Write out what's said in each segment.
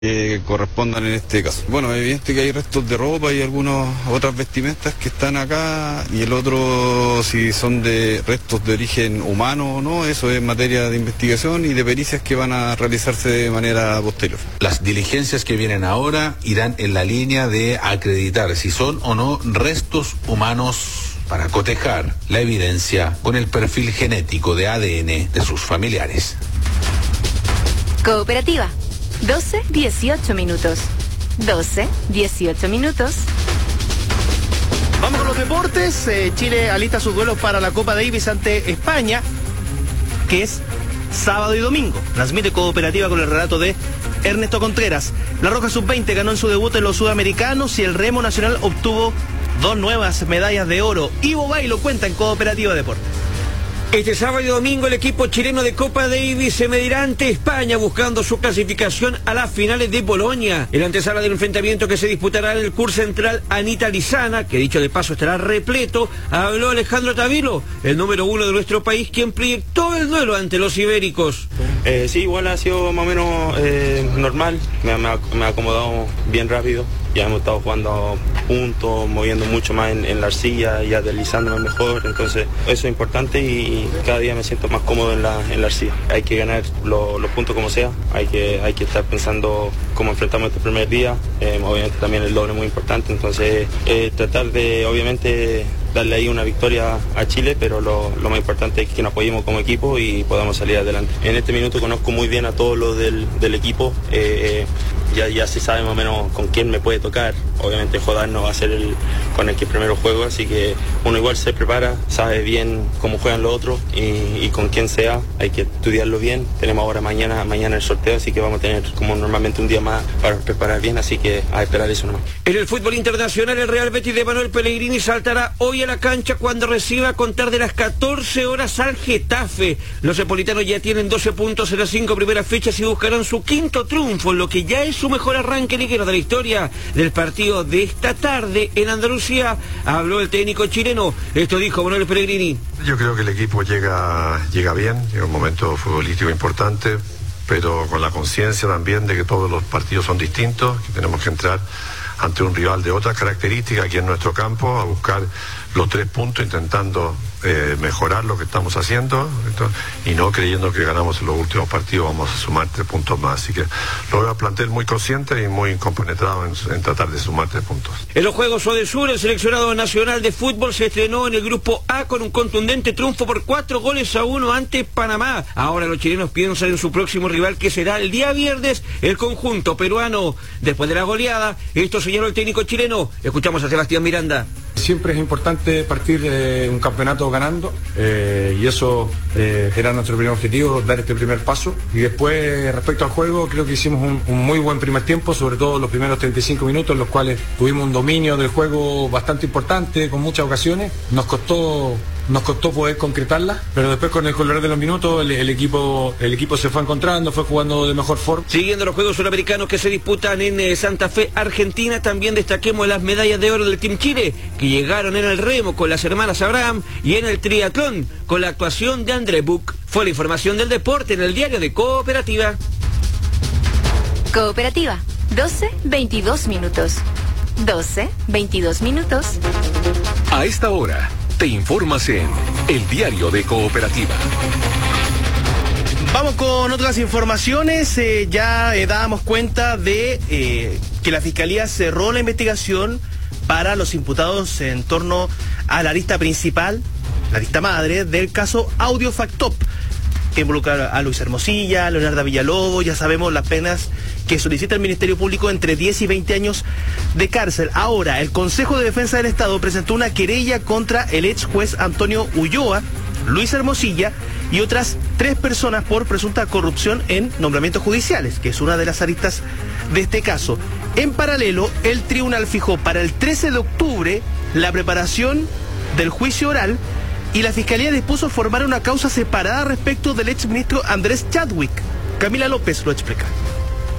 correspondan en este caso. Bueno, es evidente que hay restos de ropa y algunas otras vestimentas que están acá, y el otro, si son de restos de origen humano o no, eso es materia de investigación y de pericias que van a realizarse de manera posterior. Las diligencias que vienen ahora irán en la línea de acreditar si son o no restos humanos para cotejar la evidencia con el perfil genético de ADN de sus familiares. Cooperativa. 12:18 minutos. 12:18 minutos. Vamos con los deportes. Chile alista sus duelos para la Copa Davis ante España, que es sábado y domingo. Transmite Cooperativa con el relato de Ernesto Contreras. La Roja Sub-20 ganó en su debut en los Sudamericanos y el Remo Nacional obtuvo 2 nuevas medallas de oro. Ivo Bay lo cuenta en Cooperativa Deportes. Este sábado y domingo el equipo chileno de Copa Davis se medirá ante España buscando su clasificación a las finales de Bolonia. En la antesala del enfrentamiento que se disputará en el CUR Central Anita Lizana, que dicho de paso estará repleto, habló Alejandro Tavilo, el número 1 de nuestro país, quien proyectó el duelo ante los ibéricos. Sí, igual ha sido más o menos normal, me ha acomodado bien rápido. Ya hemos estado jugando juntos, moviendo mucho más en la arcilla, ya deslizándome mejor, entonces eso es importante y cada día me siento más cómodo en la arcilla. Hay que ganar los puntos como sea, hay que estar pensando cómo enfrentamos este primer día, obviamente también el doble es muy importante, entonces tratar de obviamente darle ahí una victoria a Chile, pero lo más importante es que nos apoyemos como equipo y podamos salir adelante. En este minuto conozco muy bien a todos los del equipo, ya se sabe más o menos con quién me puede tocar. Obviamente Jodar no va a ser con el que primero juego, así que uno igual se prepara, sabe bien cómo juegan los otros y con quién sea, hay que estudiarlo bien. Tenemos ahora mañana el sorteo, así que vamos a tener como normalmente un día más para preparar bien, así que a esperar eso nomás. En el fútbol internacional, el Real Betis de Manuel Pellegrini saltará hoy a la cancha cuando reciba a contar de las 14 horas al Getafe. Los napolitanos ya tienen 12 puntos en las 5 primeras fechas y buscarán su 5º triunfo, lo que ya es su mejor arranque liguero de la historia. Del partido de esta tarde en Andalucía habló el técnico chileno. Esto dijo Manuel Pellegrini. Yo creo que el equipo llega bien, llega un momento futbolístico importante, pero con la conciencia también de que todos los partidos son distintos, que tenemos que entrar ante un rival de otras características aquí en nuestro campo, a buscar los 3 puntos, intentando mejorar lo que estamos haciendo, y no creyendo que ganamos en los últimos partidos vamos a sumar 3 puntos más. Así que lo veo a plantel muy consciente y muy compenetrado en tratar de sumar 3 puntos. En los Juegos Odesur, el seleccionado nacional de fútbol se estrenó en el grupo A con un contundente triunfo por 4-1 ante Panamá. Ahora los chilenos piensan en su próximo rival, que será el día viernes, el conjunto peruano. Después de la goleada, esto señaló el técnico chileno. Escuchamos a Sebastián Miranda. Siempre es importante partir de un campeonato ganando, y eso era nuestro primer objetivo, dar este primer paso. Y después, respecto al juego, creo que hicimos un muy buen primer tiempo, sobre todo los primeros 35 minutos, en los cuales tuvimos un dominio del juego bastante importante, con muchas ocasiones. Nos costó poder concretarla, pero después con el correr de los minutos el equipo se fue encontrando, fue jugando de mejor forma. Siguiendo los Juegos Suramericanos que se disputan en Santa Fe, Argentina, también destaquemos las medallas de oro del Team Chile, que llegaron en el remo con las hermanas Abraham y en el triatlón con la actuación de André Buch. Fue la información del deporte en el diario de Cooperativa. Cooperativa, 12:22 minutos. 12:22 minutos. A esta hora te informas en el diario de Cooperativa. Vamos con otras informaciones. Ya dábamos cuenta de que la Fiscalía cerró la investigación para los imputados en torno a la lista principal, la lista madre del caso Audio Factop, que involucra a Luis Hermosilla, a Leonardo Villalobos. Ya sabemos las penas que solicita el Ministerio Público, entre 10 y 20 años de cárcel. Ahora, el Consejo de Defensa del Estado presentó una querella contra el ex juez Antonio Ulloa, Luis Hermosilla y otras 3 personas por presunta corrupción en nombramientos judiciales, que es una de las aristas de este caso. En paralelo, el tribunal fijó para el 13 de octubre la preparación del juicio oral y la Fiscalía dispuso formar una causa separada respecto del exministro Andrés Chadwick. Camila López lo explica.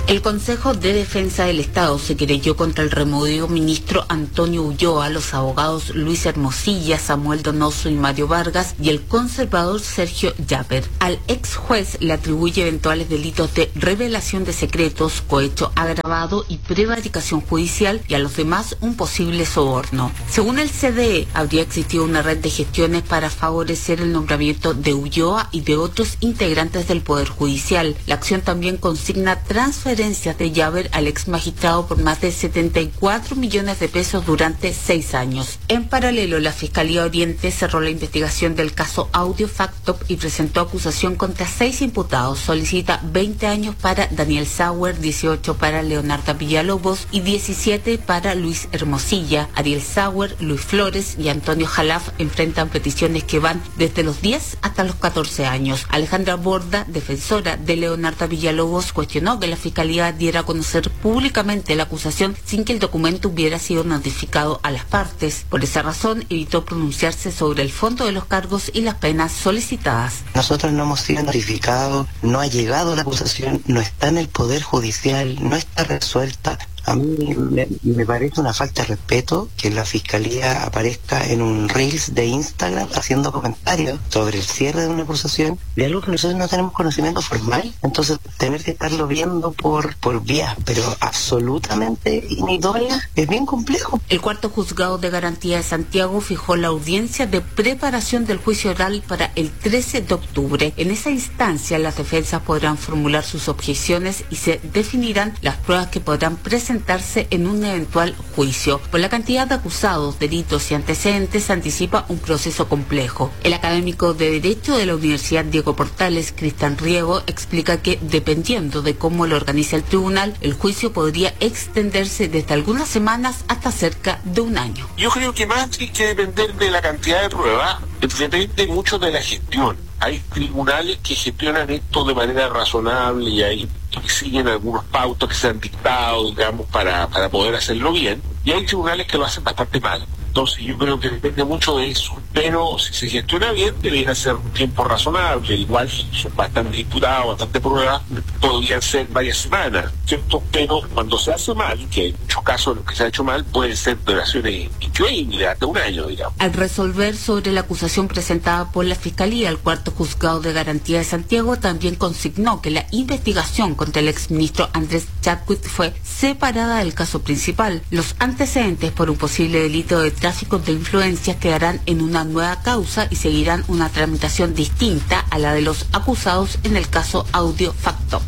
El Consejo de Defensa del Estado se querelló contra el removido ministro Antonio Ulloa, los abogados Luis Hermosilla, Samuel Donoso y Mario Vargas y el conservador Sergio Llaver. Al ex juez le atribuye eventuales delitos de revelación de secretos, cohecho agravado y prevaricación judicial, y a los demás un posible soborno. Según el CDE, habría existido una red de gestiones para favorecer el nombramiento de Ulloa y de otros integrantes del Poder Judicial. La acción también consigna transferencias de Llaver al ex magistrado por más de 74 millones de pesos durante 6 años. En paralelo, la Fiscalía Oriente cerró la investigación del caso Audio Factop y presentó acusación contra 6 imputados. Solicita 20 años para Daniel Sauer, 18 para Leonardo Villalobos y 17 para Luis Hermosilla. Ariel Sauer, Luis Flores y Antonio Jalaf enfrentan peticiones que van desde los 10 hasta los 14 años. Alejandra Borda, defensora de Leonardo Villalobos, cuestionó que la Fiscalía diera a conocer públicamente la acusación sin que el documento hubiera sido notificado a las partes. Por esa razón, evitó pronunciarse sobre el fondo de los cargos y las penas solicitadas. Nosotros no hemos sido notificados, no ha llegado la acusación, no está en el Poder Judicial, no está resuelta. A mí me parece una falta de respeto que la Fiscalía aparezca en un Reels de Instagram haciendo comentarios sobre el cierre de una acusación de algo que nosotros no tenemos conocimiento formal. Entonces, tener que estarlo viendo por vías, pero absolutamente inidóneas, es bien complejo. El cuarto juzgado de garantía de Santiago fijó la audiencia de preparación del juicio oral para el 13 de octubre. En esa instancia, las defensas podrán formular sus objeciones y se definirán las pruebas que podrán presentarse en un eventual juicio. Por la cantidad de acusados, delitos y antecedentes, se anticipa un proceso complejo. El académico de Derecho de la Universidad Diego Portales, Cristian Riego, explica que, dependiendo de cómo lo organiza el tribunal, el juicio podría extenderse desde algunas semanas hasta cerca de un año. Yo creo que más que depender de la cantidad de pruebas, depende mucho de la gestión. Hay tribunales que gestionan esto de manera razonable y hay que siguen algunos pautos que se han dictado, digamos, para poder hacerlo bien, y hay tribunales que lo hacen bastante mal. Entonces yo creo que depende mucho de eso, pero si se gestiona bien debería ser un tiempo razonable. Igual son bastante diputados, bastante pruebas, podrían ser varias semanas, ¿cierto? Pero cuando se hace mal, que hay muchos casos en los que se ha hecho mal, pueden ser duraciones increíbles, hasta un año, digamos. Al resolver sobre la acusación presentada por la Fiscalía, el cuarto juzgado de garantía de Santiago también consignó que la investigación contra el exministro Andrés Chadwick fue separada del caso principal. Los antecedentes por un posible delito de tráfico de influencias quedarán en una nueva causa y seguirán una tramitación distinta a la de los acusados en el caso Audio Factop.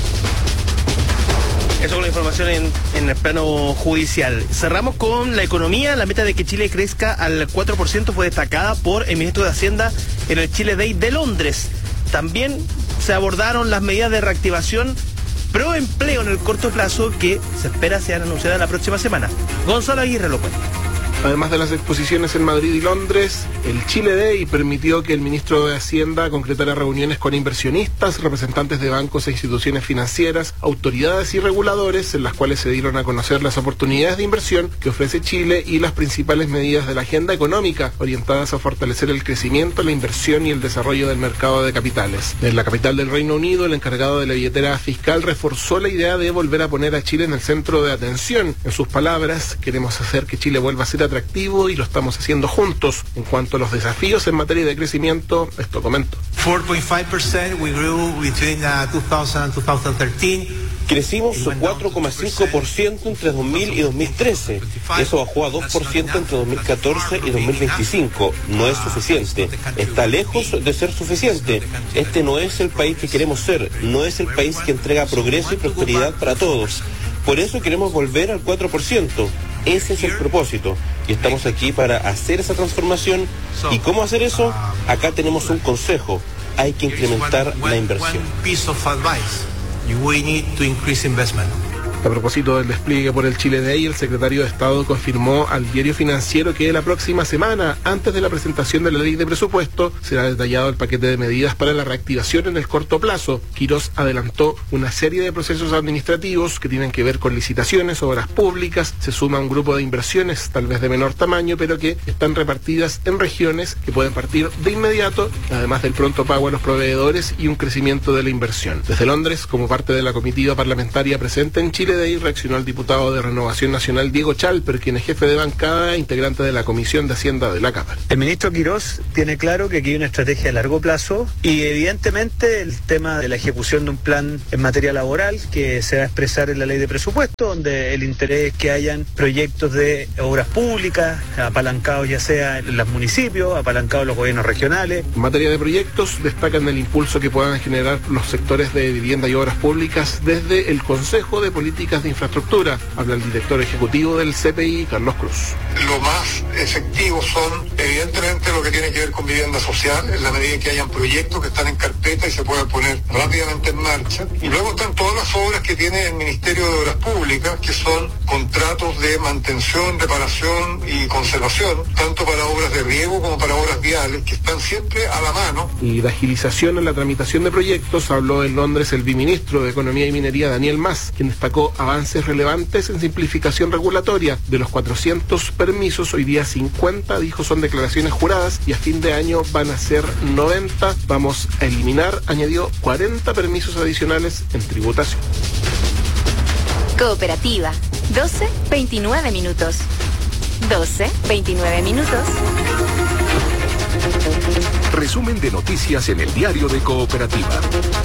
Eso con la información en el plano judicial. Cerramos con la economía. La meta de que Chile crezca al 4% fue destacada por el ministro de Hacienda en el Chile Day de Londres. También se abordaron las medidas de reactivación pro empleo en el corto plazo que se espera sean anunciadas la próxima semana. Gonzalo Aguirre lo cuenta. Además de las exposiciones en Madrid y Londres, el Chile Day permitió que el ministro de Hacienda concretara reuniones con inversionistas, representantes de bancos e instituciones financieras, autoridades y reguladores, en las cuales se dieron a conocer las oportunidades de inversión que ofrece Chile y las principales medidas de la agenda económica orientadas a fortalecer el crecimiento, la inversión y el desarrollo del mercado de capitales. En la capital del Reino Unido, el encargado de la billetera fiscal reforzó la idea de volver a poner a Chile en el centro de atención. En sus palabras, queremos hacer que Chile vuelva a ser atractivo y lo estamos haciendo juntos. En cuanto a los desafíos en materia de crecimiento, esto comento. 4.5% we grew between 2000 and 2013. Crecimos 4,5% entre 2000 y 2013. Eso bajó a 2% entre 2014 y 2025. No es suficiente. Está lejos de ser suficiente. Este no es el país que queremos ser. No es el país que entrega progreso y prosperidad para todos. Por eso queremos volver al 4%. Ese es el propósito. Y estamos aquí para hacer esa transformación. ¿Y cómo hacer eso? Acá tenemos un consejo. Hay que incrementar la inversión. We need to increase investment. A propósito del despliegue por el Chile Day, el secretario de Estado confirmó al Diario Financiero que la próxima semana, antes de la presentación de la ley de presupuesto, será detallado el paquete de medidas para la reactivación en el corto plazo. Quirós adelantó una serie de procesos administrativos que tienen que ver con licitaciones, obras públicas, se suma un grupo de inversiones, tal vez de menor tamaño, pero que están repartidas en regiones que pueden partir de inmediato, además del pronto pago a los proveedores y un crecimiento de la inversión. Desde Londres, como parte de la comitiva parlamentaria presente en Chile Day, reaccionó el diputado de Renovación Nacional Diego Chalper, quien es jefe de bancada e integrante de la Comisión de Hacienda de la Cámara. El ministro Quirós tiene claro que aquí hay una estrategia a largo plazo y evidentemente el tema de la ejecución de un plan en materia laboral que se va a expresar en la ley de presupuesto, donde el interés es que hayan proyectos de obras públicas apalancados ya sea en los municipios, apalancados en los gobiernos regionales. En materia de proyectos, destacan el impulso que puedan generar los sectores de vivienda y obras públicas desde el Consejo de Políticas de Infraestructura. Habla el director ejecutivo del CPI, Carlos Cruz. Lo más efectivo son evidentemente lo que tiene que ver con vivienda social, en la medida en que hayan proyectos que están en carpeta y se puedan poner rápidamente en marcha. Y luego están todas las obras que tiene el Ministerio de Obras Públicas, que son contratos de mantención, reparación y conservación, tanto para obras de riego como para obras viales, que están siempre a la mano. Y de agilización en la tramitación de proyectos habló en Londres el viceministro de Economía y Minería, Daniel Mas, quien destacó avances relevantes en simplificación regulatoria. De los 400 permisos, hoy día 50, dijo, son declaraciones juradas y a fin de año van a ser 90. Vamos a eliminar, añadió, 40 permisos adicionales en tributación. Cooperativa, 12:29 minutos. 12:29 minutos. Resumen de noticias en el diario de Cooperativa.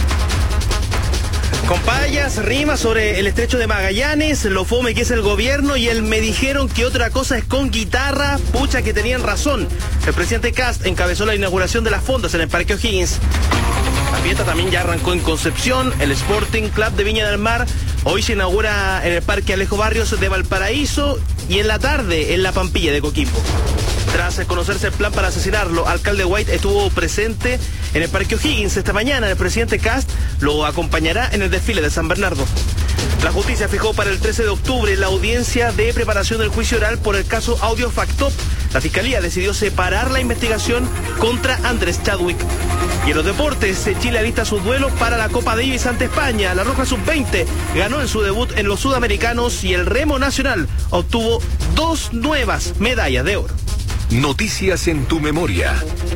Con payas, rimas sobre el estrecho de Magallanes, lo fome que es el gobierno y el me dijeron que otra cosa es con guitarra, pucha que tenían razón. El presidente Kast encabezó la inauguración de las fondas en el Parque O'Higgins. La fiesta también ya arrancó en Concepción, el Sporting Club de Viña del Mar. Hoy se inaugura en el Parque Alejo Barrios de Valparaíso y en la tarde en la Pampilla de Coquimbo. Tras conocerse el plan para asesinarlo, alcalde White estuvo presente en el Parque O'Higgins esta mañana. El presidente Kast lo acompañará en el desfile de San Bernardo. La justicia fijó para el 13 de octubre la audiencia de preparación del juicio oral por el caso Audio Factop. La fiscalía decidió separar la investigación contra Andrés Chadwick. Y en los deportes, Chile alista su duelo para la Copa Davis ante España. La Roja Sub-20 ganó en su debut en los Sudamericanos y el remo nacional obtuvo 2 nuevas medallas de oro. Noticias en tu memoria.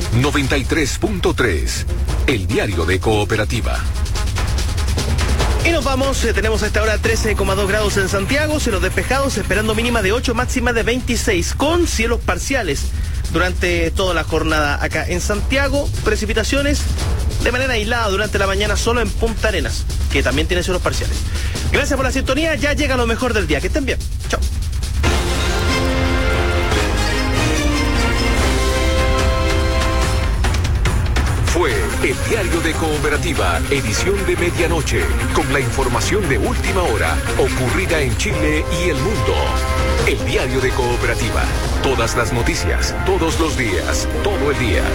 93.3. El diario de Cooperativa. Y nos vamos, tenemos a esta hora 13,2 grados en Santiago, cielos despejados, esperando mínima de 8, máxima de 26, con cielos parciales durante toda la jornada acá en Santiago. Precipitaciones de manera aislada durante la mañana solo en Punta Arenas, que también tiene cielos parciales. Gracias por la sintonía, ya llega lo mejor del día. Que estén bien. Chao. Fue el diario de Cooperativa, edición de medianoche, con la información de última hora ocurrida en Chile y el mundo. El diario de Cooperativa, todas las noticias, todos los días, todo el día.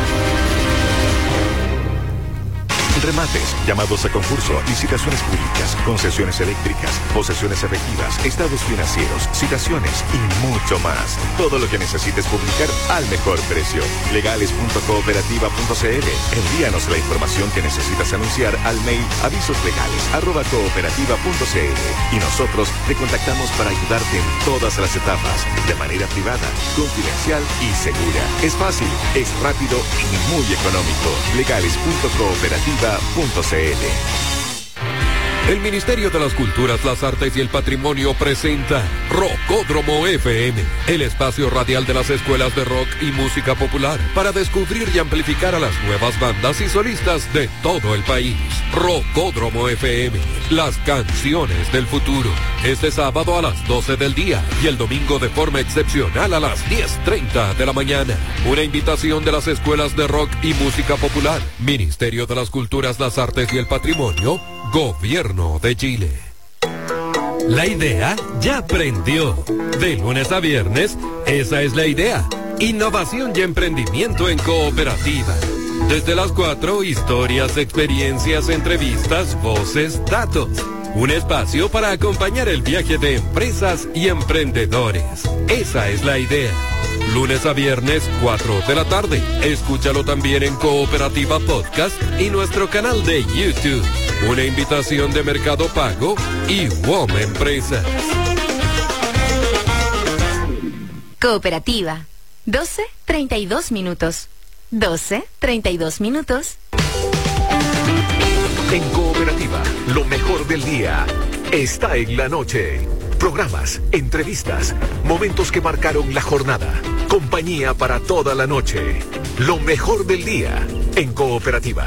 Remates, llamados a concurso, licitaciones públicas, concesiones eléctricas, posesiones efectivas, estados financieros, citaciones y mucho más. Todo lo que necesites publicar al mejor precio. Legales.cooperativa.cl. Envíanos la información que necesitas anunciar al mail avisoslegales@cooperativa.cl y nosotros te contactamos para ayudarte en todas las etapas, de manera privada, confidencial y segura. Es fácil, es rápido y muy económico. Legales.cooperativa.cl. El Ministerio de las Culturas, las Artes y el Patrimonio presenta Rocódromo FM, el espacio radial de las escuelas de rock y música popular, para descubrir y amplificar a las nuevas bandas y solistas de todo el país. Rocódromo FM, las canciones del futuro. Este sábado a las 12 del día y el domingo de forma excepcional a las 10:30 de la mañana. Una invitación de las escuelas de rock y música popular. Ministerio de las Culturas, las Artes y el Patrimonio, Gobierno de Chile. La idea ya prendió. De lunes a viernes, esa es la idea. Innovación y emprendimiento en Cooperativa. Desde las 4, historias, experiencias, entrevistas, voces, datos. un espacio para acompañar el viaje de empresas y emprendedores. Esa es la idea. Lunes a viernes, 4 de la tarde. Escúchalo también en Cooperativa Podcast y nuestro canal de YouTube. Una invitación de Mercado Pago y WOM Empresas. Cooperativa. 12:32 minutos. 12:32 minutos. En Cooperativa, lo mejor del día está en la noche. Programas, entrevistas, momentos que marcaron la jornada. Compañía para toda la noche. Lo mejor del día en Cooperativa.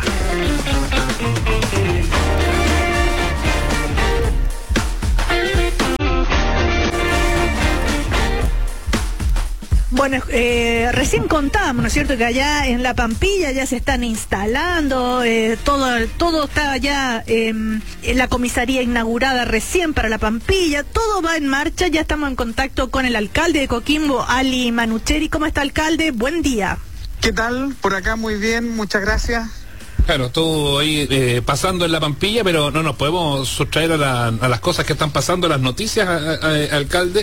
Bueno, recién contábamos, ¿no es cierto?, que allá en La Pampilla ya se están instalando, todo está ya en la comisaría inaugurada recién para La Pampilla, todo va en marcha. Ya estamos en contacto con el alcalde de Coquimbo, Ali Manucheri. ¿Cómo está, alcalde? Buen día. ¿Qué tal? Por acá muy bien, muchas gracias. Claro, todo ahí pasando en La Pampilla, pero no nos podemos sustraer a las cosas que están pasando, a las noticias, alcalde,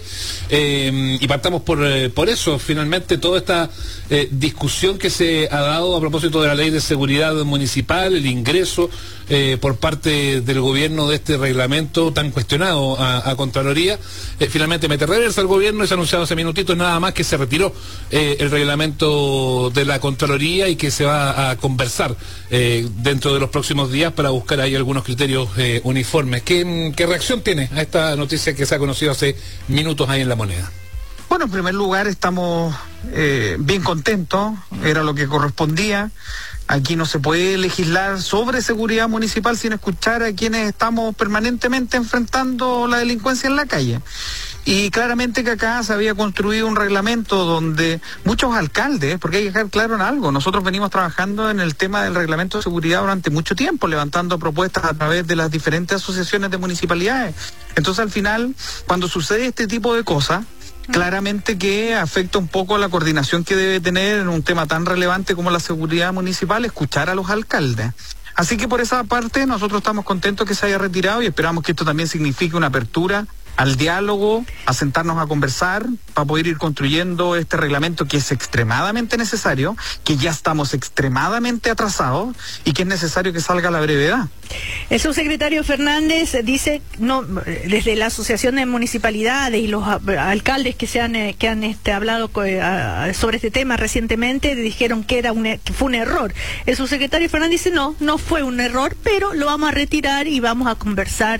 y partamos por eso. Finalmente, toda esta discusión que se ha dado a propósito de la Ley de Seguridad Municipal, el ingreso por parte del gobierno de este reglamento tan cuestionado a Contraloría, finalmente mete reversa al gobierno y se ha anunciado hace minutitos nada más que se retiró el reglamento de la Contraloría y que se va a conversar dentro de los próximos días para buscar ahí algunos criterios uniformes. ¿Qué reacción tiene a esta noticia que se ha conocido hace minutos ahí en La Moneda? Bueno, en primer lugar estamos bien contentos, era lo que correspondía. Aquí no se puede legislar sobre seguridad municipal sin escuchar a quienes estamos permanentemente enfrentando la delincuencia en la calle. Y claramente que acá se había construido un reglamento donde muchos alcaldes, porque hay que dejar claro en algo, nosotros venimos trabajando en el tema del reglamento de seguridad durante mucho tiempo, levantando propuestas a través de las diferentes asociaciones de municipalidades. Entonces al final, cuando sucede este tipo de cosas, claramente que afecta un poco la coordinación que debe tener en un tema tan relevante como la seguridad municipal, escuchar a los alcaldes. Así que por esa parte nosotros estamos contentos que se haya retirado y esperamos que esto también signifique una apertura al diálogo, a sentarnos a conversar para poder ir construyendo este reglamento que es extremadamente necesario, que ya estamos extremadamente atrasados y que es necesario que salga a la brevedad. El subsecretario Fernández dice, no, desde la Asociación de Municipalidades y los alcaldes que han hablado sobre este tema recientemente, dijeron que que fue un error. El subsecretario Fernández dice, no fue un error, pero lo vamos a retirar y vamos a conversar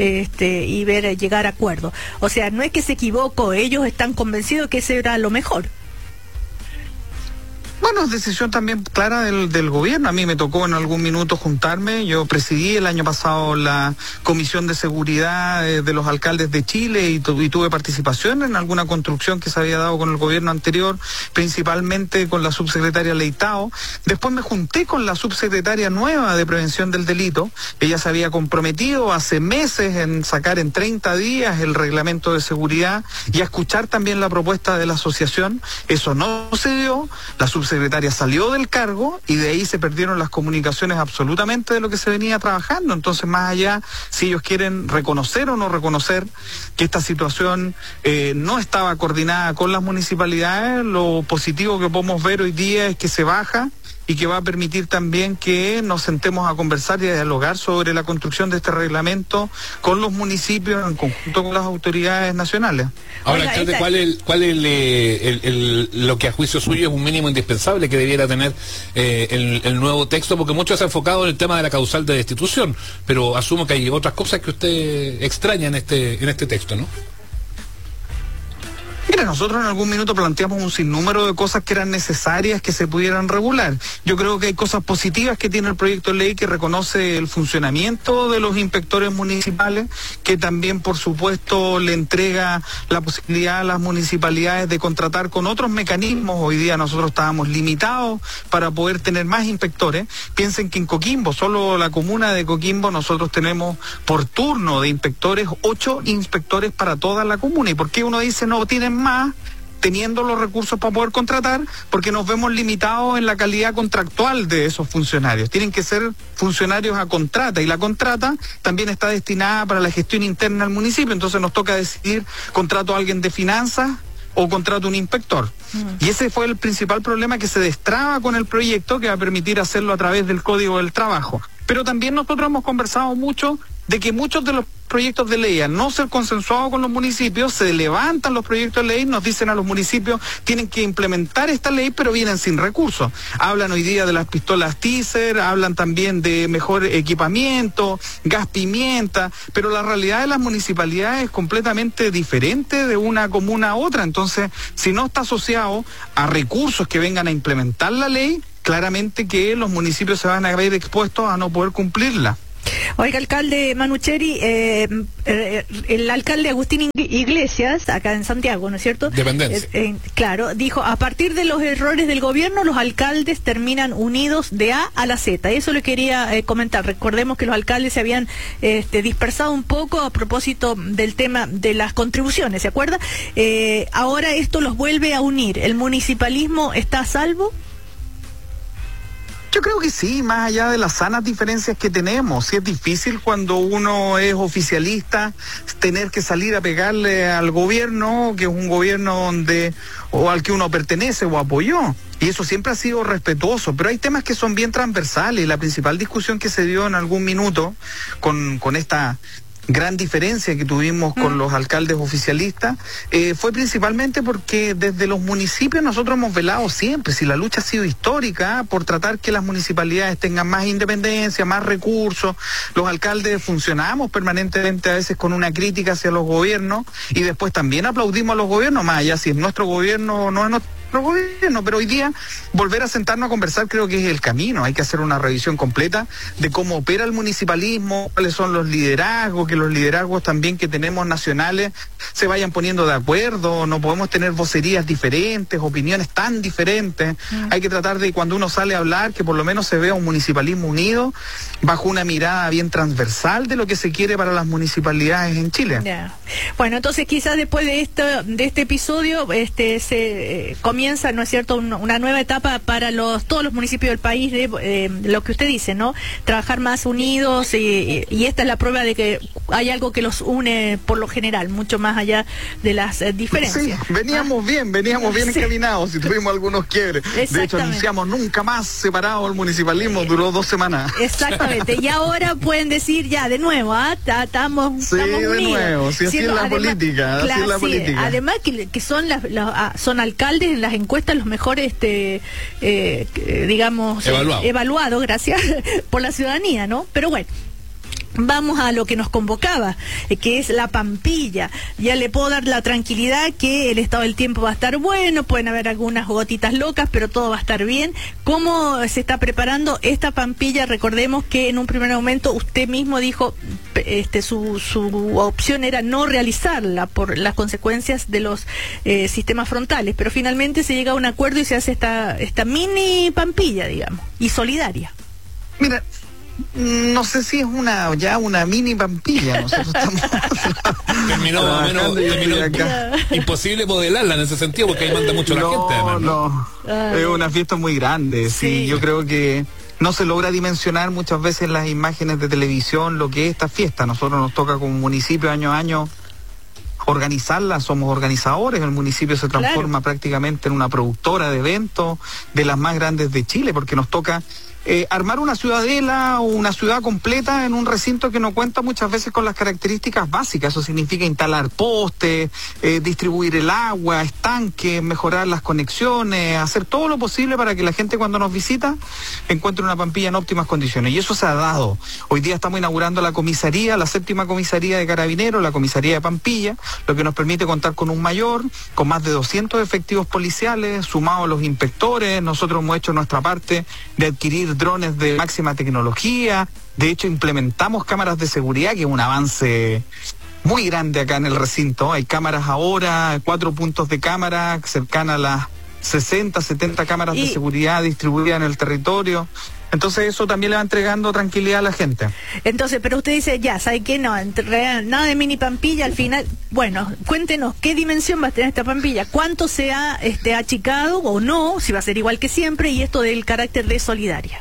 y ver llegar a acuerdo. O sea, no es que se equivocó, ellos están convencidos que ese era lo mejor. Bueno, es decisión también clara del gobierno. A mí me tocó en algún minuto juntarme. Yo presidí el año pasado la Comisión de Seguridad de los Alcaldes de Chile y tuve participación en alguna construcción que se había dado con el gobierno anterior, principalmente con la subsecretaria Leitao. Después me junté con la subsecretaria nueva de Prevención del Delito. Ella se había comprometido hace meses en sacar en 30 días el reglamento de seguridad y a escuchar también la propuesta de la asociación. Eso no se dio. La subsecretaria salió del cargo y de ahí se perdieron las comunicaciones absolutamente de lo que se venía trabajando. Entonces, más allá, si ellos quieren reconocer o no reconocer que esta situación no estaba coordinada con las municipalidades, lo positivo que podemos ver hoy día es que se baja y que va a permitir también que nos sentemos a conversar y a dialogar sobre la construcción de este reglamento con los municipios en conjunto con las autoridades nacionales. Ahora, alcalde, ¿cuál es lo que a juicio suyo es un mínimo indispensable que debiera tener el nuevo texto? Porque mucho se ha enfocado en el tema de la causal de destitución, pero asumo que hay otras cosas que usted extraña en este texto, ¿no? Mira, nosotros en algún minuto planteamos un sinnúmero de cosas que eran necesarias que se pudieran regular. Yo creo que hay cosas positivas que tiene el proyecto de ley que reconoce el funcionamiento de los inspectores municipales, que también, por supuesto, le entrega la posibilidad a las municipalidades de contratar con otros mecanismos. Hoy día nosotros estábamos limitados para poder tener más inspectores. Piensen que en Coquimbo, solo la comuna de Coquimbo, nosotros tenemos por turno de inspectores 8 inspectores para toda la comuna. ¿Y por qué uno dice no tienen más? teniendo los recursos para poder contratar, porque nos vemos limitados en la calidad contractual de esos funcionarios. Tienen que ser funcionarios a contrata, y la contrata también está destinada para la gestión interna del municipio, entonces nos toca decidir, contrato a alguien de finanzas o contrato a un inspector. Y ese fue el principal problema que se destraba con el proyecto, que va a permitir hacerlo a través del Código del Trabajo. Pero también nosotros hemos conversado mucho de que muchos de los proyectos de ley, al no ser consensuados con los municipios, se levantan los proyectos de ley, nos dicen a los municipios, tienen que implementar esta ley, pero vienen sin recursos. Hablan hoy día de las pistolas Taser, hablan también de mejor equipamiento, gas pimienta, pero la realidad de las municipalidades es completamente diferente de una comuna a otra. Entonces, si no está asociado a recursos que vengan a implementar la ley, claramente que los municipios se van a ver expuestos a no poder cumplirla. Oiga, alcalde Manucheri, el alcalde Agustín Iglesias, acá en Santiago, ¿no es cierto? Dependencia. Claro, dijo, a partir de los errores del gobierno, los alcaldes terminan unidos de A a la Z. Eso le quería comentar. Recordemos que los alcaldes se habían dispersado un poco a propósito del tema de las contribuciones, ¿se acuerda? Ahora esto los vuelve a unir. ¿El municipalismo está a salvo? Yo creo que sí, más allá de las sanas diferencias que tenemos. Sí, es difícil cuando uno es oficialista tener que salir a pegarle al gobierno, que es un gobierno donde o al que uno pertenece o apoyó. Y eso siempre ha sido respetuoso, pero hay temas que son bien transversales. La principal discusión que se dio en algún minuto con esta gran diferencia que tuvimos con los alcaldes oficialistas, fue principalmente porque desde los municipios nosotros hemos velado siempre, si la lucha ha sido histórica, por tratar que las municipalidades tengan más independencia, más recursos. Los alcaldes funcionamos permanentemente a veces con una crítica hacia los gobiernos, y después también aplaudimos a los gobiernos, más allá si es nuestro gobierno o no es nuestro gobierno, pero hoy día volver a sentarnos a conversar creo que es el camino. Hay que hacer una revisión completa de cómo opera el municipalismo, cuáles son los liderazgos, que los liderazgos también que tenemos nacionales se vayan poniendo de acuerdo. No podemos tener vocerías diferentes, opiniones tan diferentes. Hay que tratar de, cuando uno sale a hablar, que por lo menos se vea un municipalismo unido bajo una mirada bien transversal de lo que se quiere para las municipalidades en Chile. Yeah. Bueno, entonces quizás después de este episodio se comienza, ¿no es cierto?, una nueva etapa para todos los municipios del país, de lo que usted dice, ¿no? Trabajar más unidos, y esta es la prueba de que hay algo que los une por lo general, mucho más allá de las diferencias. Sí, veníamos bien encaminados, y tuvimos algunos quiebres. De hecho, anunciamos nunca más separado el municipalismo, duró 2 semanas. Exactamente, y ahora pueden decir ya de nuevo, estamos unidos. De nuevo, si así es la política, así es la política. Además que son alcaldes en las encuestas los mejores, digamos, evaluados, gracias, por la ciudadanía, ¿no? Pero bueno, vamos a lo que nos convocaba, que es la Pampilla. Ya le puedo dar la tranquilidad que el estado del tiempo va a estar bueno, pueden haber algunas gotitas locas, pero todo va a estar bien. ¿Cómo se está preparando esta Pampilla? Recordemos que en un primer momento usted mismo dijo, su opción era no realizarla por las consecuencias de los sistemas frontales, pero finalmente se llega a un acuerdo y se hace esta mini Pampilla, digamos, y solidaria. Mira, no sé si es una mini Pampilla. Nosotros estamos terminó imposible modelarla en ese sentido, porque ahí manda mucho la gente, además, es una fiesta muy grande. Sí, yo creo que no se logra dimensionar muchas veces en las imágenes de televisión lo que es esta fiesta. Nosotros nos toca como municipio año a año organizarla, somos organizadores. El municipio se transforma prácticamente en una productora de eventos de las más grandes de Chile, porque nos toca armar una ciudadela o una ciudad completa en un recinto que no cuenta muchas veces con las características básicas. Eso significa instalar postes, distribuir el agua, estanques, mejorar las conexiones, hacer todo lo posible para que la gente cuando nos visita encuentre una Pampilla en óptimas condiciones. Y eso se ha dado. Hoy día estamos inaugurando la comisaría, la 7ª comisaría de Carabineros, la comisaría de Pampilla, lo que nos permite contar con un mayor, con más de 200 efectivos policiales, sumados a los inspectores. Nosotros hemos hecho nuestra parte de adquirir drones de máxima tecnología. De hecho, implementamos cámaras de seguridad, que es un avance muy grande acá en el recinto. Hay cámaras ahora, 4 puntos de cámara, cercanas a las 60, 70 cámaras de seguridad distribuidas en el territorio. Entonces eso también le va entregando tranquilidad a la gente. Entonces, pero usted dice, ya, ¿sabe qué? No, nada de mini Pampilla al final. Bueno, cuéntenos, ¿qué dimensión va a tener esta Pampilla? ¿Cuánto se ha achicado o no? Si va a ser igual que siempre, y esto del carácter de solidaria.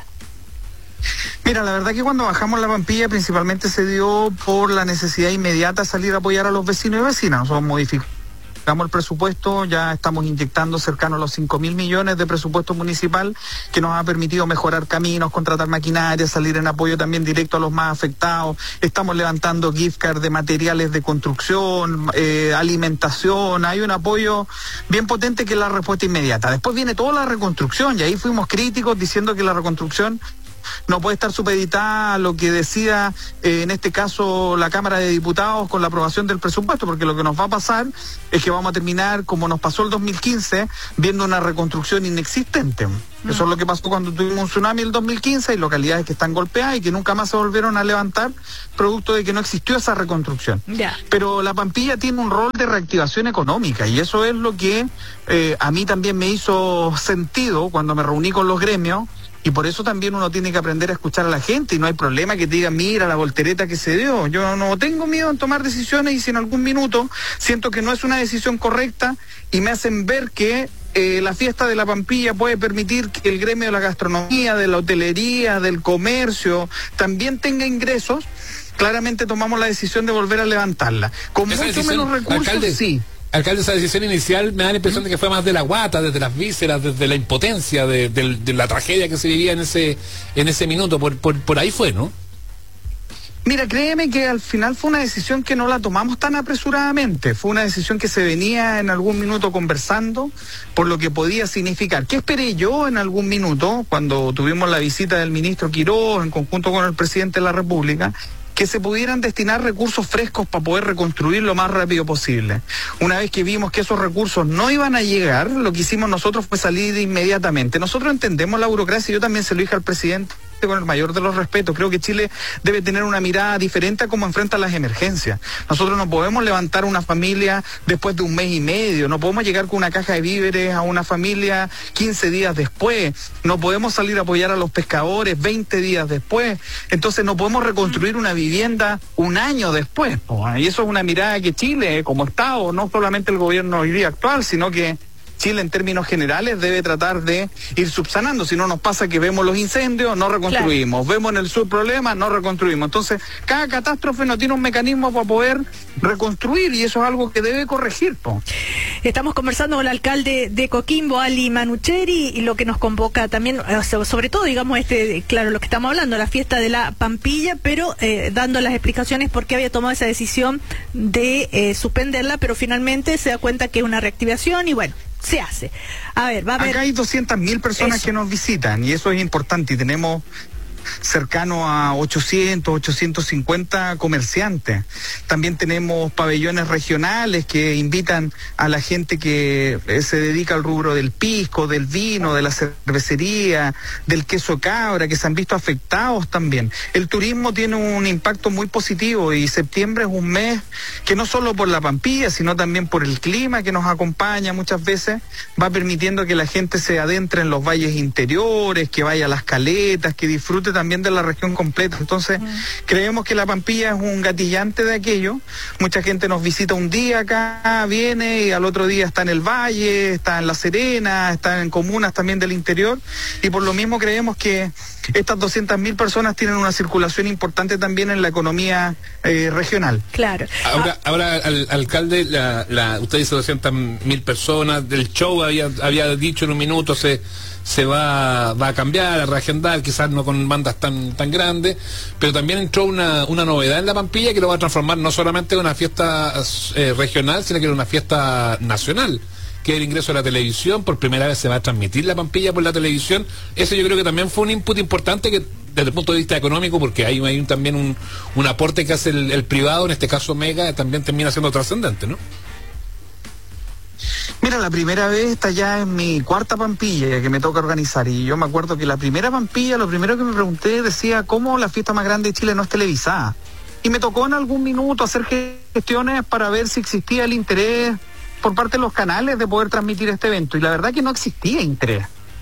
Mira, la verdad que cuando bajamos la Pampilla principalmente se dio por la necesidad inmediata de salir a apoyar a los vecinos y vecinas. Nosotros modificamos el presupuesto, ya estamos inyectando cercano a los 5.000 millones de presupuesto municipal, que nos ha permitido mejorar caminos, contratar maquinaria, salir en apoyo también directo a los más afectados. Estamos levantando gift card de materiales de construcción, alimentación. Hay un apoyo bien potente que es la respuesta inmediata. Después viene toda la reconstrucción, y ahí fuimos críticos diciendo que la reconstrucción no puede estar supeditada a lo que decida, en este caso, la Cámara de Diputados con la aprobación del presupuesto, porque lo que nos va a pasar es que vamos a terminar, como nos pasó el 2015, viendo una reconstrucción inexistente. Eso es lo que pasó cuando tuvimos un tsunami el 2015, hay localidades que están golpeadas y que nunca más se volvieron a levantar, producto de que no existió esa reconstrucción. Pero la Pampilla tiene un rol de reactivación económica, y eso es lo que a mí también me hizo sentido cuando me reuní con los gremios. Y por eso también uno tiene que aprender a escuchar a la gente, y no hay problema que te digan, mira la voltereta que se dio. Yo no tengo miedo en tomar decisiones, y si en algún minuto siento que no es una decisión correcta y me hacen ver que la fiesta de la Pampilla puede permitir que el gremio de la gastronomía, de la hotelería, del comercio también tenga ingresos, claramente tomamos la decisión de volver a levantarla. Con mucho menos recursos, alcalde, sí. Alcalde, esa decisión inicial me da la impresión de que fue más de la guata, desde las vísceras, desde la impotencia, de la tragedia que se vivía en ese minuto. Por ahí fue, ¿no? Mira, créeme que al final fue una decisión que no la tomamos tan apresuradamente. Fue una decisión que se venía en algún minuto conversando por lo que podía significar. ¿Qué esperé yo en algún minuto cuando tuvimos la visita del ministro Quiroz en conjunto con el presidente de la República? Que se pudieran destinar recursos frescos para poder reconstruir lo más rápido posible. Una vez que vimos que esos recursos no iban a llegar, lo que hicimos nosotros fue salir inmediatamente. Nosotros entendemos la burocracia, yo también se lo dije al presidente con el mayor de los respetos. Creo que Chile debe tener una mirada diferente a cómo enfrenta las emergencias. Nosotros no podemos levantar una familia después de un mes y medio, no podemos llegar con una caja de víveres a una familia 15 días después, no podemos salir a apoyar a los pescadores 20 días después, entonces no podemos reconstruir una vivienda un año después, y eso es una mirada que Chile, como Estado, no solamente el gobierno hoy día actual, sino que Chile en términos generales debe tratar de ir subsanando. Si no nos pasa que vemos los incendios, no reconstruimos, vemos en el sur problemas, no reconstruimos. Entonces, cada catástrofe no tiene un mecanismo para poder reconstruir, y eso es algo que debe corregir. Estamos conversando con el alcalde de Coquimbo, Ali Manucheri, y lo que nos convoca también, sobre todo, digamos, claro, lo que estamos hablando, la fiesta de la Pampilla, pero dando las explicaciones por qué había tomado esa decisión de suspenderla, pero finalmente se da cuenta que es una reactivación y bueno, se hace. A ver, va a haber... Acá hay 200.000 personas que nos visitan, y eso es importante, y tenemos cercano a 850 comerciantes. También tenemos pabellones regionales que invitan a la gente que se dedica al rubro del pisco, del vino, de la cervecería, del queso cabra, que se han visto afectados también. El turismo tiene un impacto muy positivo, y septiembre es un mes que no solo por la Pampilla, sino también por el clima que nos acompaña muchas veces, va permitiendo que la gente se adentre en los valles interiores, que vaya a las caletas, que disfrute también de la región completa. Entonces, creemos que la Pampilla es un gatillante de aquello. Mucha gente nos visita un día acá, viene, y al otro día está en el valle, está en La Serena, está en comunas también del interior, y por lo mismo creemos que estas 200.000 personas tienen una circulación importante también en la economía regional. Claro. Ahora alcalde, usted dice 200.000 personas, del show había dicho en un minuto se va a cambiar, a reagendar, quizás no con bandas tan grandes, pero también entró una novedad en la Pampilla que lo va a transformar no solamente en una fiesta regional, sino que en una fiesta nacional, que es el ingreso a la televisión. Por primera vez se va a transmitir la Pampilla por la televisión. Eso yo creo que también fue un input importante que desde el punto de vista económico, porque hay también un aporte que hace el privado, en este caso Mega, también termina siendo trascendente, ¿no? Mira, la primera vez está ya en mi cuarta Pampilla que me toca organizar, y yo me acuerdo que la primera Pampilla, lo primero que me pregunté, decía cómo la fiesta más grande de Chile no es televisada, y me tocó en algún minuto hacer gestiones para ver si existía el interés por parte de los canales de poder transmitir este evento, y la verdad que no existía interés.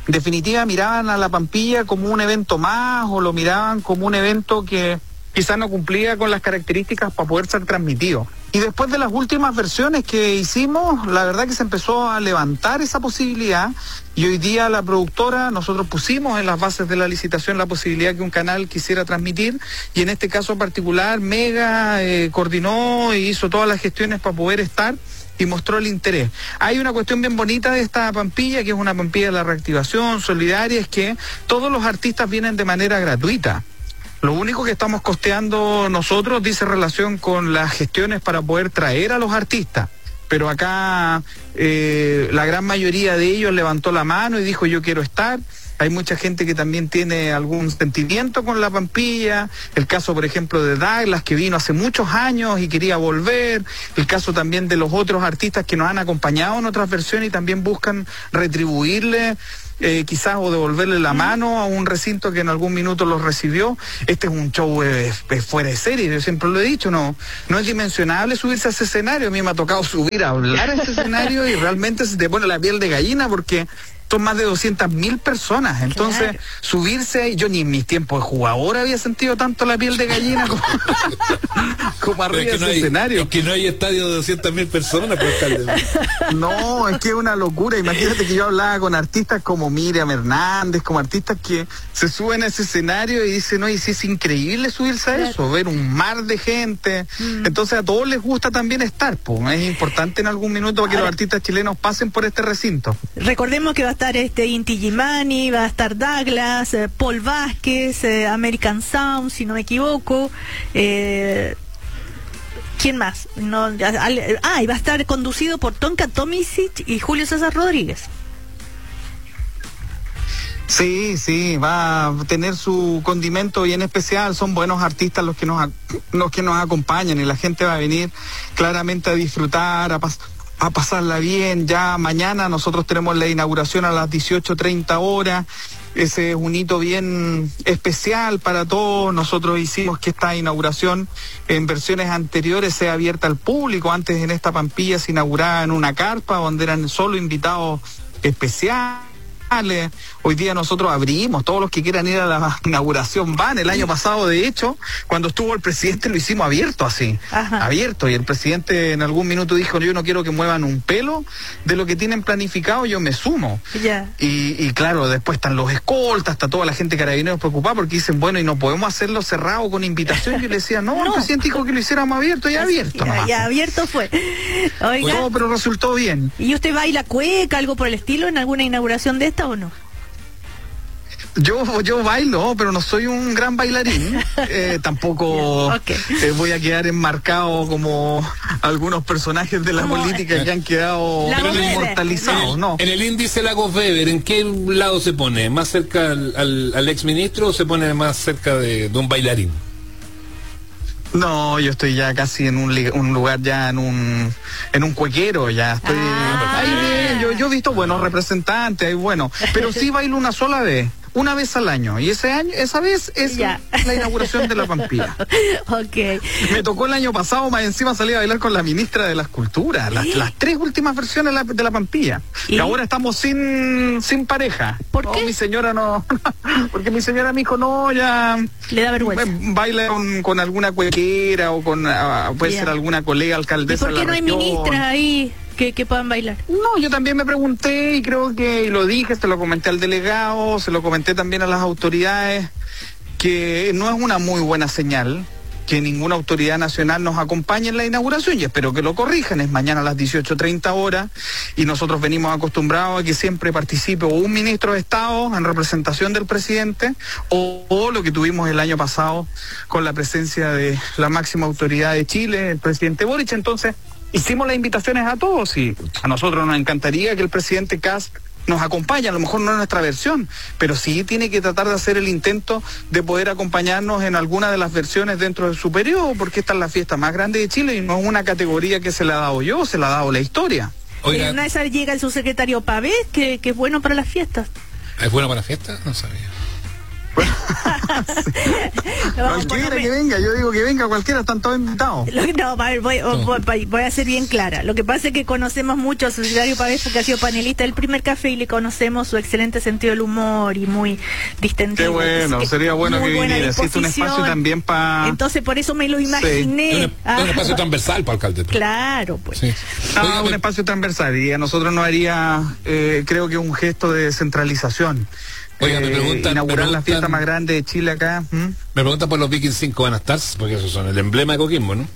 en definitiva miraban a la Pampilla como un evento más, o lo miraban como un evento que quizás no cumplía con las características para poder ser transmitido. Y después de las últimas versiones que hicimos, la verdad que se empezó a levantar esa posibilidad, y hoy día la productora, nosotros pusimos en las bases de la licitación la posibilidad que un canal quisiera transmitir, y en este caso particular Mega coordinó e hizo todas las gestiones para poder estar y mostró el interés. Hay una cuestión bien bonita de esta Pampilla, que es una Pampilla de la reactivación solidaria, es que todos los artistas vienen de manera gratuita. Lo único que estamos costeando nosotros dice relación con las gestiones para poder traer a los artistas. Pero acá la gran mayoría de ellos levantó la mano y dijo yo quiero estar. Hay mucha gente que también tiene algún sentimiento con la Pampilla. El caso, por ejemplo, de Douglas, que vino hace muchos años y quería volver. El caso también de los otros artistas que nos han acompañado en otras versiones y también buscan retribuirle quizás o devolverle la mano a un recinto que en algún minuto los recibió. Este es un show fuera de serie, yo siempre lo he dicho, no es dimensionable subirse a ese escenario. A mí me ha tocado subir a hablar a ese escenario y realmente se te pone la piel de gallina porque son más de 200.000 personas, entonces claro, subirse ahí, yo ni en mis tiempos de jugador había sentido tanto la piel de gallina como arriba de ese escenario. Es que no hay estadio de 200.000 personas, pues, no, es que es una locura. Imagínate que yo hablaba con artistas como Miriam Hernández, como artistas que se suben a ese escenario y dicen, no, y sí es increíble subirse a eso, ver un mar de gente. Entonces a todos les gusta también estar, pues es importante en algún minuto que los artistas chilenos pasen por este recinto. Recordemos que va a estar Inti Gimani, va a estar Douglas, Paul Vázquez, American Sound, si no me equivoco. ¿Quién más? Y va a estar conducido por Tonka Tomisic y Julio César Rodríguez. Sí, va a tener su condimento bien especial. Son buenos artistas los que nos acompañan, y la gente va a venir claramente a disfrutar, a pasarla bien. Ya mañana nosotros tenemos la inauguración a las 18:30 horas. Ese es un hito bien especial para todos. Nosotros hicimos que esta inauguración en versiones anteriores sea abierta al público. Antes en esta Pampilla se inauguraba en una carpa donde eran solo invitados especiales. Hoy día nosotros abrimos, todos los que quieran ir a la inauguración van. El año pasado, de hecho, cuando estuvo el presidente lo hicimos abierto así, abierto, y el presidente en algún minuto dijo, yo no quiero que muevan un pelo de lo que tienen planificado, yo me sumo. Y claro, después están los escoltas, está toda la gente de Carabineros preocupada porque dicen, bueno, y no podemos hacerlo cerrado con invitación. Yo le decía, no, el presidente dijo que lo hiciéramos abierto, y abierto. Ya abierto fue. Oiga, no, pero resultó bien. ¿Y usted baila cueca, algo por el estilo, en alguna inauguración de esta o no? Yo bailo, pero no soy un gran bailarín. Tampoco voy a quedar enmarcado como algunos personajes de la política que han quedado inmortalizados. No. En el índice Lagos Weber, ¿en qué lado se pone? ¿Más cerca al exministro o se pone más cerca de un bailarín? No, yo estoy ya casi en un lugar, ya en un cuequero, ya estoy ahí bien. Yo he visto buenos representantes, ahí bueno, pero sí bailo una vez al año, y esa vez es la inauguración de la Pampilla. Me tocó el año pasado, más encima salí a bailar con la ministra de las Culturas, las 3 últimas versiones de la Pampilla. Y ahora estamos sin pareja. ¿Por qué? Mi señora no, porque mi señora me dijo, no, ya le da vergüenza. Baila con alguna cuequera o con puede ser alguna colega alcaldesa. ¿Y por qué no hay ministras ahí que puedan bailar? No, yo también me pregunté y creo que lo dije, se lo comenté al delegado, se lo comenté también a las autoridades, que no es una muy buena señal que ninguna autoridad nacional nos acompañe en la inauguración, y espero que lo corrijan. Es mañana a las 18:30 horas y nosotros venimos acostumbrados a que siempre participe o un ministro de Estado en representación del presidente o lo que tuvimos el año pasado con la presencia de la máxima autoridad de Chile, el presidente Boric. Entonces hicimos las invitaciones a todos y a nosotros nos encantaría que el presidente Kast nos acompañe, a lo mejor no en nuestra versión, pero sí tiene que tratar de hacer el intento de poder acompañarnos en alguna de las versiones dentro de su periodo, porque esta es la fiesta más grande de Chile y no es una categoría que se le ha dado yo, se la ha dado la historia. Oiga, una vez llega el subsecretario Pavés, que es bueno para las fiestas. ¿Es bueno para las fiestas? No sabía. Cualquiera que venga, yo digo que venga cualquiera, están todos invitados. No, voy a ser bien clara. Lo que pasa es que conocemos mucho a Solidario Pavés porque ha sido panelista del Primer Café y le conocemos su excelente sentido del humor y muy distendido. Qué bueno, sería bueno que viniera. Existe un espacio también para... Entonces por eso me lo imaginé. Sí. Un espacio transversal para alcalde. Claro, pues. Sí. Un espacio transversal y a nosotros nos haría, creo que un gesto de descentralización. Oiga, me preguntan, inaugurar la fiesta más grande de Chile acá. Me preguntan por los Vikings 5 van a estar, porque esos son el emblema de Coquimbo, ¿no?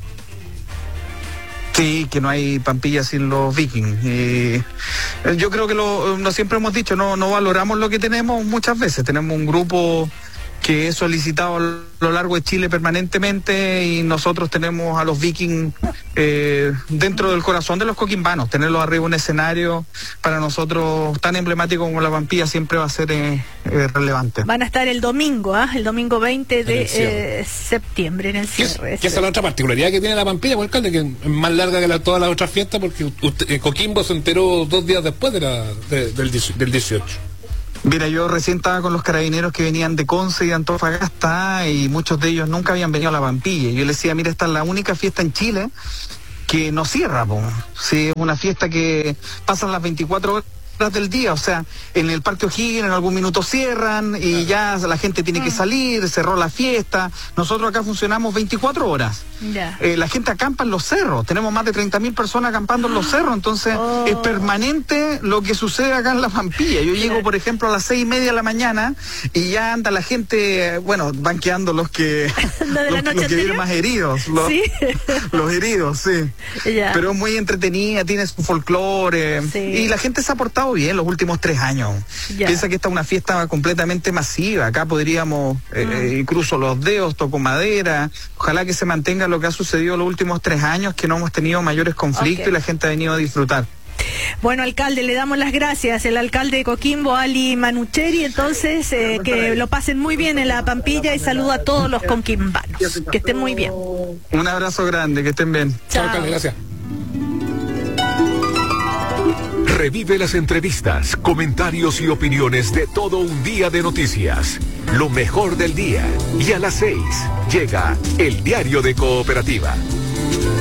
Sí, que no hay Pampilla sin los Vikings. Yo creo que lo siempre hemos dicho, no valoramos lo que tenemos muchas veces. Tenemos un grupo que es solicitado a lo largo de Chile permanentemente y nosotros tenemos a los Vikings dentro del corazón de los coquimbanos. Tenerlos arriba en un escenario para nosotros tan emblemático como la Pampilla siempre va a ser relevante. Van a estar el domingo, el domingo 20 de septiembre en el cierre. ¿Qué es la otra particularidad que tiene la Pampilla, por alcalde? Que es más larga que todas las otras fiestas porque Coquimbo se enteró 2 días después del 18. Mira, yo recién estaba con los carabineros que venían de Conce y de Antofagasta y muchos de ellos nunca habían venido a la Pampilla. Yo les decía, mira, esta es la única fiesta en Chile que no cierra, sí, es una fiesta que pasan las 24 horas del día, o sea, en el Parque O'Higgins en algún minuto cierran y ya la gente tiene que salir, cerró la fiesta. Nosotros acá funcionamos 24 horas. La gente acampa en los cerros, tenemos más de 30.000 personas acampando en los cerros, entonces es permanente lo que sucede acá en la Pampilla. Yo llego, por ejemplo, a las 6:30 de la mañana y ya anda la gente, bueno, van quedando los que los que vienen más heridos, los heridos, sí. Pero es muy entretenida, tiene su folclore y la gente se ha portado bien los últimos 3 años. Piensa que esta es una fiesta completamente masiva. Acá podríamos, cruzo los dedos, toco madera. Ojalá que se mantenga lo que ha sucedido los últimos 3 años, que no hemos tenido mayores conflictos y la gente ha venido a disfrutar. Bueno, alcalde, le damos las gracias. El alcalde de Coquimbo, Ali Manucheri, entonces, que lo pasen muy bien en la Pampilla y saludo a todos los coquimbanos. Que estén muy bien. Un abrazo grande, que estén bien. Chao, alcalde, gracias. Revive las entrevistas, comentarios y opiniones de todo un día de noticias. Lo mejor del día. Y a las 6 llega el Diario de Cooperativa.